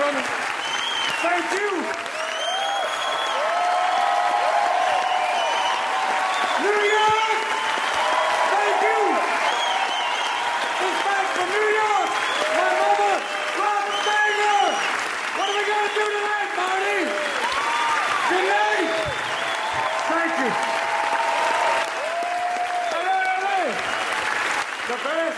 brother. Thank you. New York, thank you. It's back from New York. My mother, Rob Banger. What are we going to do tonight, Marty? Tonight. Thank you. Hey, hey, hey. The best.